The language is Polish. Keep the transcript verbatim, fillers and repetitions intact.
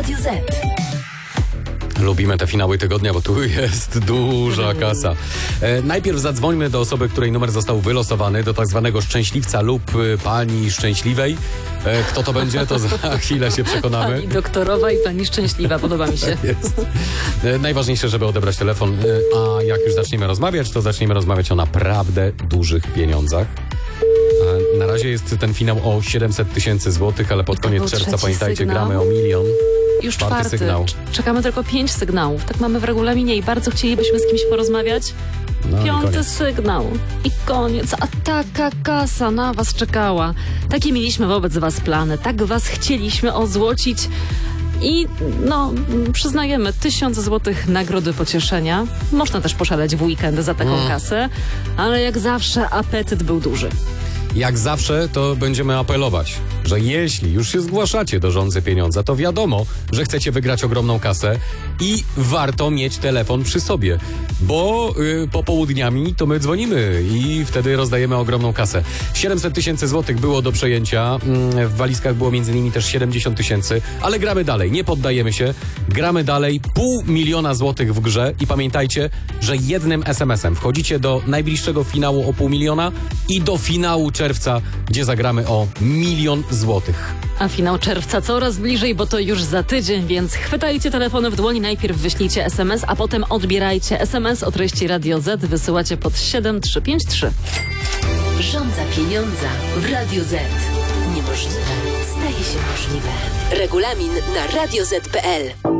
Radio Z. Lubimy te finały tygodnia, bo tu jest duża kasa. E, najpierw zadzwońmy do osoby, której numer został wylosowany, do tak zwanego szczęśliwca lub y, pani szczęśliwej. E, kto to będzie, to za chwilę się przekonamy. Pani doktorowa i pani szczęśliwa, podoba mi się. Jest. E, najważniejsze, żeby odebrać telefon, e, a jak już zaczniemy rozmawiać, to zaczniemy rozmawiać o naprawdę dużych pieniądzach. E, na razie jest ten finał o siedemset tysięcy złotych, ale pod To koniec był czerwca, trzeci pamiętajcie, sygnał. gramy o milion. Już Czwarty czwarty. sygnał. Cz- Czekamy tylko pięć sygnałów. Tak mamy w regulaminie i bardzo chcielibyśmy z kimś porozmawiać. No i Piąty koniec. sygnał. I koniec. A taka kasa na was czekała. Takie mieliśmy wobec was plany. Tak was chcieliśmy ozłocić. I no, przyznajemy, tysiąc złotych nagrody pocieszenia. Można też poszaleć w weekend za taką Mm. kasę, ale jak zawsze apetyt był duży. Jak zawsze to będziemy apelować, że jeśli już się zgłaszacie do Rządzy Pieniądza, to wiadomo, że chcecie wygrać ogromną kasę i warto mieć telefon przy sobie, bo y, popołudniami to my dzwonimy i wtedy rozdajemy ogromną kasę. siedemset tysięcy złotych było do przejęcia, mm, w walizkach było między innymi też siedemdziesiąt tysięcy, ale gramy dalej, nie poddajemy się, gramy dalej, pół miliona złotych w grze i pamiętajcie, że jednym es em esem wchodzicie do najbliższego finału o pół miliona i do finału czerwca, gdzie zagramy o milion złotych. A finał czerwca coraz bliżej, bo to już za tydzień, więc chwytajcie telefony w dłoni, najpierw wyślijcie es em es, a potem odbierajcie es em es o treści Radio Z, wysyłacie pod siedem trzy pięć trzy. Rządza pieniądza w Radio Z. Niemożliwe staje się możliwe. Regulamin na radio zet kropka pe el.